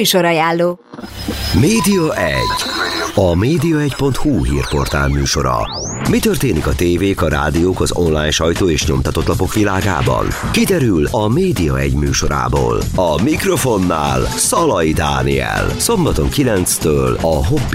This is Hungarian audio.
Műsorajánló. Média 1. A média1.hu hírportál műsora. Mi történik a tévék, a rádiók, az online sajtó és nyomtatott lapok világában? Kiderül a Média 1 műsorából. A mikrofonnál Szalai Dániel. Szombaton 9-től a Hobby